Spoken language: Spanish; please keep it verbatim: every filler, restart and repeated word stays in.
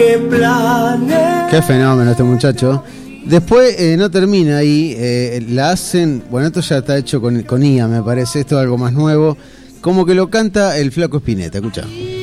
Qué fenómeno este muchacho. Después eh, no termina ahí, eh, la hacen, bueno, esto ya está hecho con, con I A, me parece, esto es algo más nuevo, como que lo canta el Flaco Spinetta, escuchá.